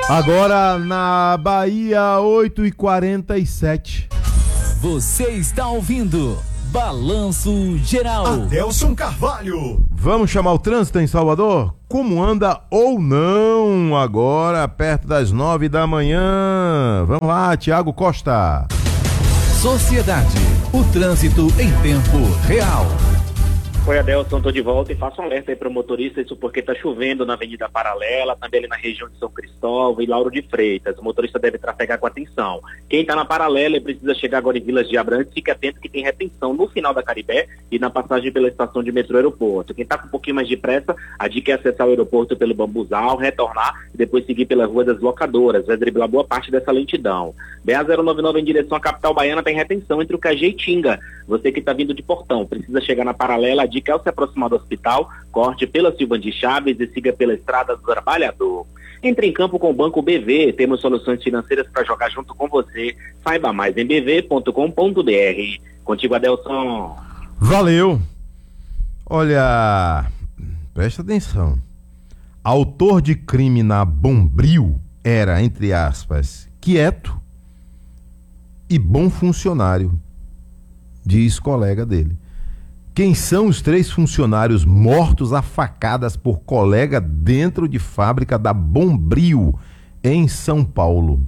Agora na Bahia, 8h47. Você está ouvindo Balanço Geral. Adelson Carvalho. Vamos chamar o trânsito em Salvador? Como anda ou não agora, perto das 9 da manhã? Vamos lá, Tiago Costa. Sociedade, o trânsito em tempo real. Oi, Adelson, tô de volta e faço um alerta aí para o motorista, isso porque tá chovendo na Avenida Paralela, também ali na região de São Cristóvão e Lauro de Freitas. O motorista deve trafegar com atenção. Quem tá na Paralela e precisa chegar agora em Vilas de Abrantes, fique atento que tem retenção no final da Caribé e na passagem pela estação de metrô aeroporto. Quem tá com um pouquinho mais de pressa, a dica é acessar o aeroporto pelo Bambuzal, retornar e depois seguir pela Rua das Locadoras. Vai driblar boa parte dessa lentidão. BA-099 em direção à capital baiana tem retenção entre o Cajé e Tinga. Você que tá vindo de Portão, precisa chegar na Paralela, a dica é ao se aproximar do hospital, corte pela Silva de Chaves e siga pela Estrada do Trabalhador. Entre em campo com o Banco BV, temos soluções financeiras para jogar junto com você. Saiba mais em bv.com.br. Contigo, Adelson. Valeu. Olha, presta atenção. Autor de crime na Bombril era, entre aspas, quieto e bom funcionário, diz colega dele. Quem são os 3 funcionários mortos a facadas por colega dentro de fábrica da Bombril, em São Paulo?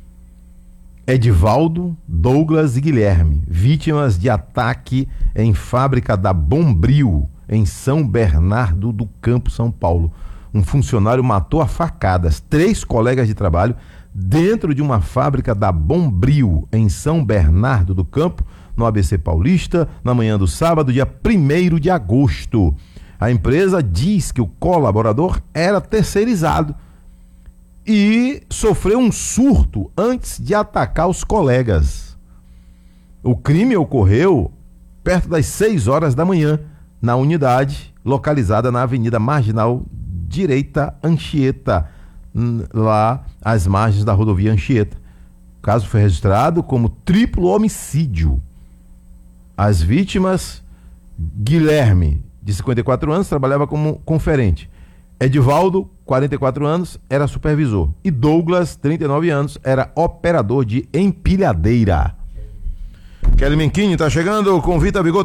Edivaldo, Douglas e Guilherme, vítimas de ataque em fábrica da Bombril, em São Bernardo do Campo, São Paulo. Um funcionário matou a facadas 3 colegas de trabalho dentro de uma fábrica da Bombril, em São Bernardo do Campo, no ABC Paulista, na manhã do sábado, dia 1º de agosto. A empresa diz que o colaborador era terceirizado e sofreu um surto antes de atacar os colegas. O crime ocorreu perto das 6 horas da manhã, na unidade localizada na Avenida Marginal Direita Anchieta, lá às margens da rodovia Anchieta. O caso foi registrado como triplo homicídio. As vítimas: Guilherme, de 54 anos, trabalhava como conferente. Edivaldo, 44 anos, era supervisor. E Douglas, 39 anos, era operador de empilhadeira. Kelly Menchini está chegando com Vita Vigor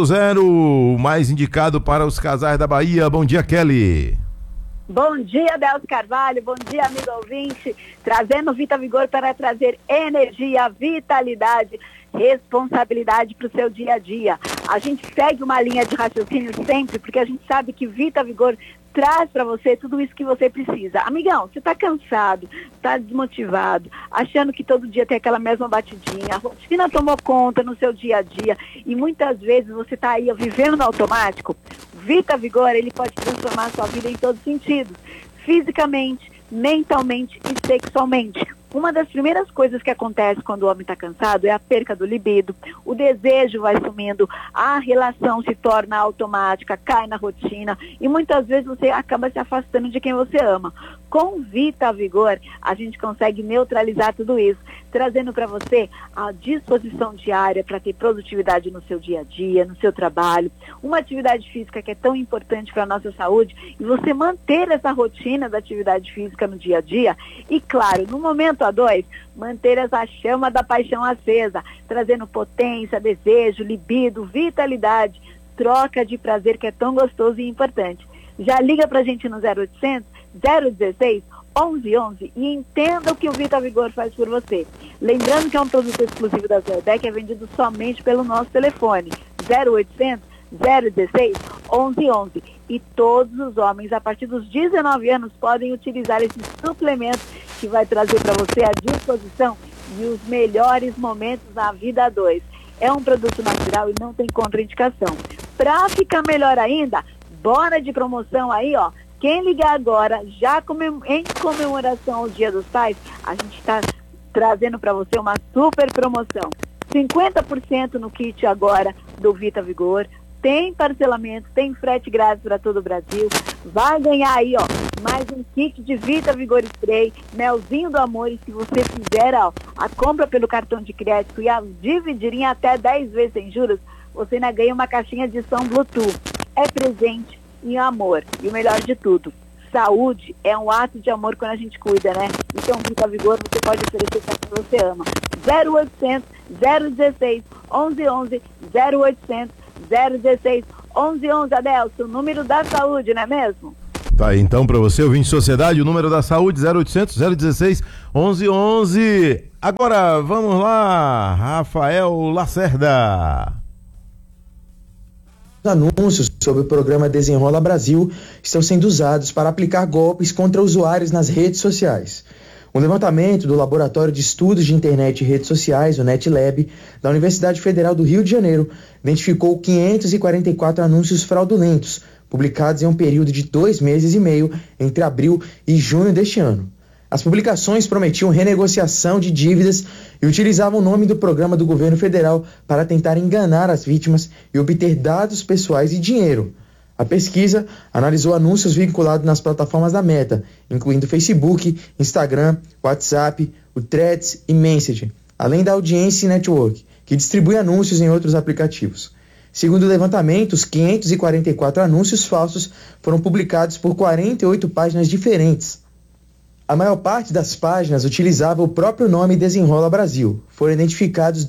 3.0, mais indicado para os casais da Bahia. Bom dia, Kelly. Bom dia, Adelson Carvalho, bom dia, amigo ouvinte, trazendo Vita Vigor para trazer energia, vitalidade, responsabilidade para o seu dia a dia. A gente segue uma linha de raciocínio sempre, porque a gente sabe que Vita Vigor traz para você tudo isso que você precisa. Amigão, você está cansado, está desmotivado, achando que todo dia tem aquela mesma batidinha, a rotina tomou conta no seu dia a dia e muitas vezes você está aí vivendo no automático. Vita Vigor, ele pode transformar a sua vida em todos os sentidos, fisicamente, mentalmente e sexualmente. Uma das primeiras coisas que acontece quando o homem está cansado é a perca do libido, o desejo vai sumindo, a relação se torna automática, cai na rotina e muitas vezes você acaba se afastando de quem você ama. Com Vita Vigor, a gente consegue neutralizar tudo isso, trazendo para você a disposição diária para ter produtividade no seu dia a dia, no seu trabalho, uma atividade física que é tão importante para a nossa saúde e você manter essa rotina da atividade física no dia a dia e, claro, no momento a 2, manter essa chama da paixão acesa, trazendo potência, desejo, libido, vitalidade, troca de prazer que é tão gostoso e importante. Já liga pra gente no 0800 016 1111 e entenda o que o Vita Vigor faz por você. Lembrando que é um produto exclusivo da Zoebec, é vendido somente pelo nosso telefone 0800 016 1111 e todos os homens a partir dos 19 anos podem utilizar esse suplemento que vai trazer para você a disposição e os melhores momentos na vida a 2. É um produto natural e não tem contraindicação. Para ficar melhor ainda, bora de promoção aí, ó. Quem ligar agora, já em comemoração ao Dia dos Pais, a gente está trazendo para você uma super promoção. 50% no kit agora do Vita Vigor. Tem parcelamento, tem frete grátis para todo o Brasil. Vai ganhar aí, ó, mais um kit de Vita Vigor Spray, melzinho do amor. E se você fizer, ó, a compra pelo cartão de crédito e a dividir em até 10 vezes sem juros, você ainda ganha uma caixinha de som Bluetooth. É presente em amor. E o melhor de tudo, Saúde é um ato de amor quando a gente cuida, né? Então, Vita Vigor, você pode oferecer para quem você ama. 0800 016 1111 0800 016 1111, Adelson, número da saúde, não é mesmo? Tá aí, então, para você, ouvinte de Sociedade, o número da saúde, 0800 016 1111. Agora, vamos lá, Rafael Lacerda. Anúncios sobre o programa Desenrola Brasil estão sendo usados para aplicar golpes contra usuários nas redes sociais. Um levantamento do Laboratório de Estudos de Internet e Redes Sociais, o NetLab, da Universidade Federal do Rio de Janeiro, identificou 544 anúncios fraudulentos, publicados em um período de 2 meses e meio, entre abril e junho deste ano. As publicações prometiam renegociação de dívidas e utilizavam o nome do programa do governo federal para tentar enganar as vítimas e obter dados pessoais e dinheiro. A pesquisa analisou anúncios vinculados nas plataformas da Meta, incluindo Facebook, Instagram, WhatsApp, o Threads e Messenger, além da Audience Network, que distribui anúncios em outros aplicativos. Segundo o levantamento, os 544 anúncios falsos foram publicados por 48 páginas diferentes. A maior parte das páginas utilizava o próprio nome Desenrola Brasil. Foram identificados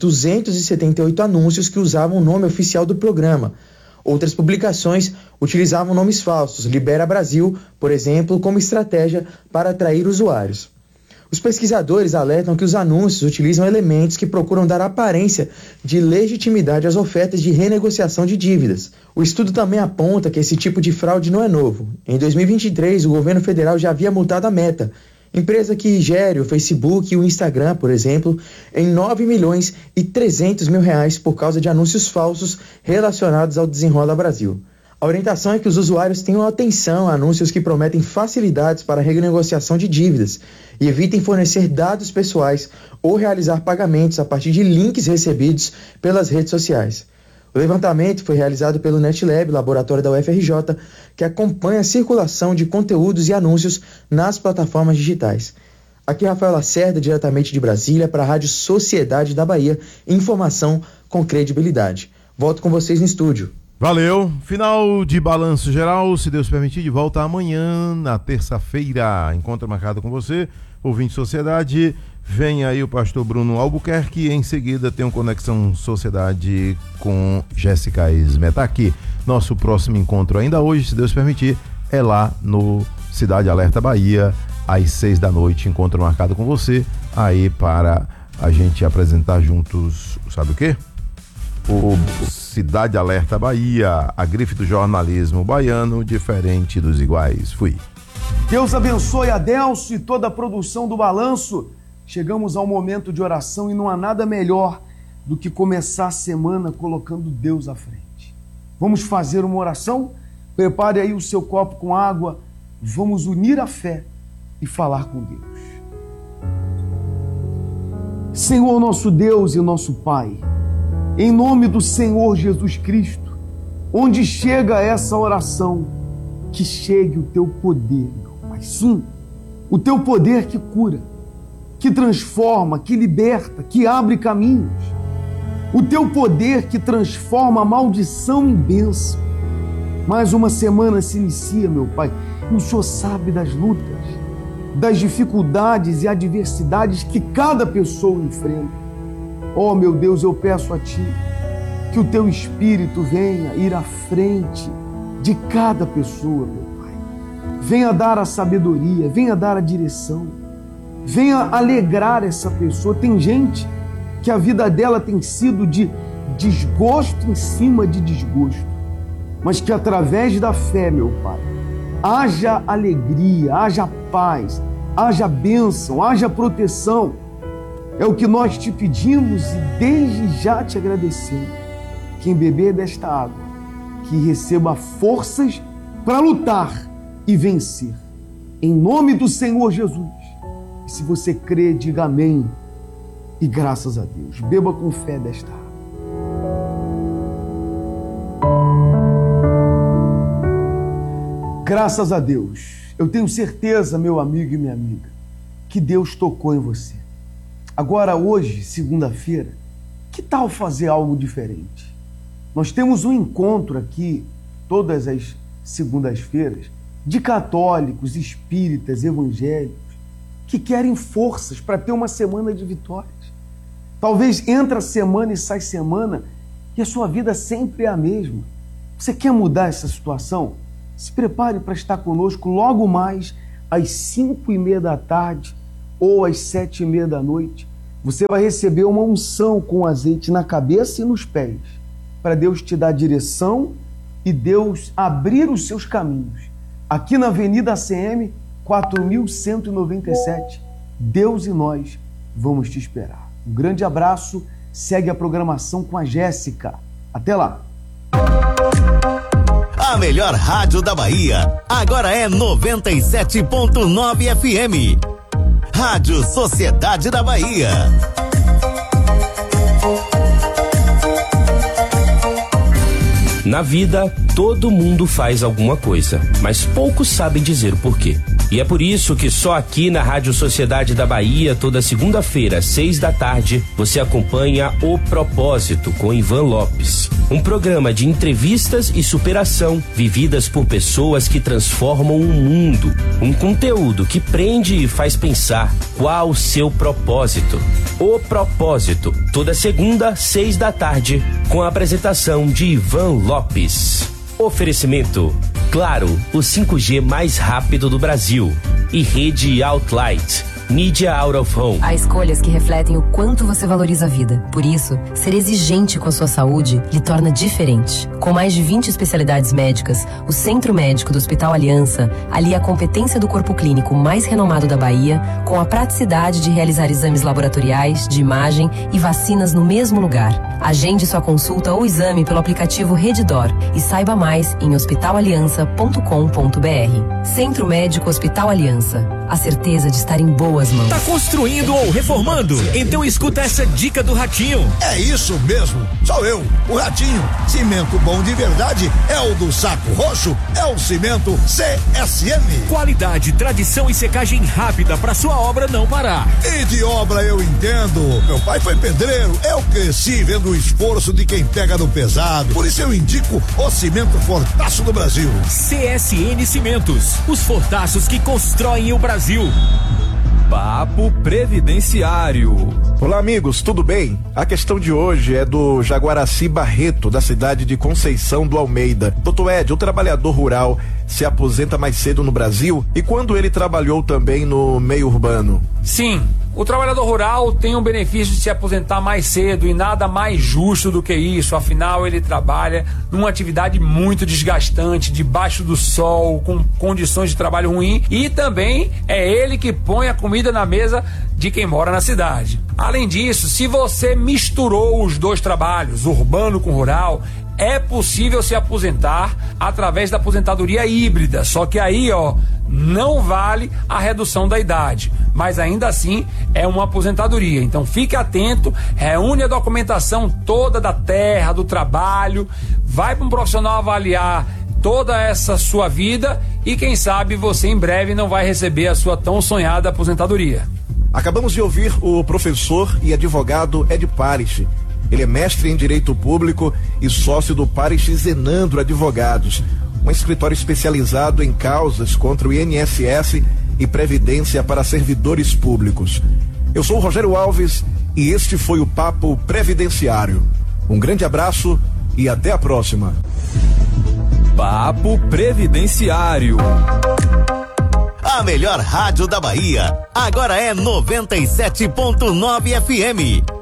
278 anúncios que usavam o nome oficial do programa. Outras publicações utilizavam nomes falsos, Libera Brasil, por exemplo, como estratégia para atrair usuários. Os pesquisadores alertam que os anúncios utilizam elementos que procuram dar aparência de legitimidade às ofertas de renegociação de dívidas. O estudo também aponta que esse tipo de fraude não é novo. Em 2023, o governo federal já havia multado a Meta, empresa que gere o Facebook e o Instagram, por exemplo, em R$9 milhões e 300 mil por causa de anúncios falsos relacionados ao Desenrola Brasil. A orientação é que os usuários tenham atenção a anúncios que prometem facilidades para a renegociação de dívidas e evitem fornecer dados pessoais ou realizar pagamentos a partir de links recebidos pelas redes sociais. O levantamento foi realizado pelo NetLab, laboratório da UFRJ, que acompanha a circulação de conteúdos e anúncios nas plataformas digitais. Aqui Rafael Lacerda, diretamente de Brasília, para a Rádio Sociedade da Bahia, informação com credibilidade. Volto com vocês no estúdio. Valeu, final de Balanço Geral, se Deus permitir, de volta amanhã, na terça-feira, encontro marcado com você, ouvinte de Sociedade, vem aí o pastor Bruno Albuquerque, e em seguida tem um Conexão Sociedade com Jéssica Smetaki. Nosso próximo encontro ainda hoje, se Deus permitir, é lá no Cidade Alerta Bahia, às 6 da noite, encontro marcado com você, aí para a gente apresentar juntos, sabe o quê? O Cidade Alerta Bahia, a grife do jornalismo baiano, diferente dos iguais. Fui. Deus abençoe Adelso e toda a produção do Balanço. Chegamos ao momento de oração e não há nada melhor do que começar a semana colocando Deus à frente. Vamos fazer uma oração? Prepare aí o seu copo com água. Vamos unir a fé e falar com Deus. Senhor nosso Deus e nosso Pai, em nome do Senhor Jesus Cristo, onde chega essa oração, que chegue o teu poder, meu Pai. Sim, o teu poder que cura, que transforma, que liberta, que abre caminhos. O teu poder que transforma a maldição em bênção. Mais uma semana se inicia, meu Pai, e o Senhor sabe das lutas, das dificuldades e adversidades que cada pessoa enfrenta. Oh, meu Deus, eu peço a Ti que o Teu Espírito venha ir à frente de cada pessoa, meu Pai. Venha dar a sabedoria, venha dar a direção, venha alegrar essa pessoa. Tem gente que a vida dela tem sido de desgosto em cima de desgosto, mas que através da fé, meu Pai, haja alegria, haja paz, haja bênção, haja proteção. É o que nós te pedimos e desde já te agradecemos. Quem beber desta água, que receba forças para lutar e vencer. Em nome do Senhor Jesus. E se você crê, diga amém. E graças a Deus. Beba com fé desta água. Graças a Deus. Eu tenho certeza, meu amigo e minha amiga, que Deus tocou em você. Agora, hoje, segunda-feira, que tal fazer algo diferente? Nós temos um encontro aqui, todas as segundas-feiras, de católicos, espíritas, evangélicos, que querem forças para ter uma semana de vitórias. Talvez entra semana e sai semana e a sua vida sempre é a mesma. Você quer mudar essa situação? Se prepare para estar conosco logo mais às 5:30 da tarde ou às 7:30 da noite. Você vai receber uma unção com azeite na cabeça e nos pés, para Deus te dar direção e Deus abrir os seus caminhos. Aqui na Avenida ACM, 4197, Deus e nós vamos te esperar. Um grande abraço, segue a programação com a Jéssica. Até lá! A melhor rádio da Bahia, agora é 97.9 FM. Rádio Sociedade da Bahia. Na vida, todo mundo faz alguma coisa, mas poucos sabem dizer o porquê. E é por isso que só aqui na Rádio Sociedade da Bahia, toda segunda-feira, 6 da tarde, você acompanha O Propósito com Ivan Lopes. Um programa de entrevistas e superação vividas por pessoas que transformam o mundo. Um conteúdo que prende e faz pensar qual o seu propósito. O Propósito, toda segunda, 6 da tarde, com a apresentação de Ivan Lopes. Oferecimento: Claro, o 5G mais rápido do Brasil. E Rede Outlight, mídia out of home. Há escolhas que refletem o quanto você valoriza a vida. Por isso, ser exigente com a sua saúde lhe torna diferente. Com mais de 20 especialidades médicas, o Centro Médico do Hospital Aliança alia a competência do corpo clínico mais renomado da Bahia com a praticidade de realizar exames laboratoriais, de imagem e vacinas no mesmo lugar. Agende sua consulta ou exame pelo aplicativo Redditor e saiba mais em hospitalaliança.com.br. Centro Médico Hospital Aliança. A certeza de estar em boas mãos. Tá construindo ou reformando? Então escuta essa dica do Ratinho. É isso mesmo, sou eu, o Ratinho. Cimento bom de verdade é o do Saco Roxo, é o cimento CSM. Qualidade, tradição e secagem rápida para sua obra não parar. E de obra eu entendo. Meu pai foi pedreiro, eu cresci vendo o esforço de quem pega no pesado. Por isso eu indico o cimento Fortaço do Brasil. CSN Cimentos, os fortaços que constroem o Brasil. Papo Previdenciário. Olá, amigos, tudo bem? A questão de hoje é do Jaguaraci Barreto, da cidade de Conceição do Almeida. Doutor Ed, o trabalhador rural se aposenta mais cedo no Brasil e quando ele trabalhou também no meio urbano? Sim, o trabalhador rural tem o benefício de se aposentar mais cedo e nada mais justo do que isso. Afinal, ele trabalha numa atividade muito desgastante, debaixo do sol, com condições de trabalho ruim, e também é ele que põe a comida na mesa de quem mora na cidade. Além disso, se você misturou os dois trabalhos, urbano com rural, é possível se aposentar através da aposentadoria híbrida, só que aí, não vale a redução da idade, mas ainda assim é uma aposentadoria. Então fique atento, reúne a documentação toda da terra, do trabalho, vai para um profissional avaliar toda essa sua vida e quem sabe você em breve não vai receber a sua tão sonhada aposentadoria. Acabamos de ouvir o professor e advogado Ed Parich. Ele é mestre em Direito Público e sócio do Parich Zenandro Advogados, um escritório especializado em causas contra o INSS e Previdência para servidores públicos. Eu sou o Rogério Alves e este foi o Papo Previdenciário. Um grande abraço e até a próxima. Papo Previdenciário. A melhor rádio da Bahia, agora é 97.9 FM.